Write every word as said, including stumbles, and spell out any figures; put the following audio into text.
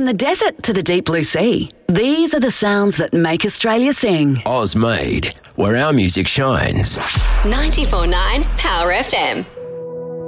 the desert to the deep blue sea, these are the sounds that make Australia sing. Oz Made, where our music shines. ninety-four point nine Power F M.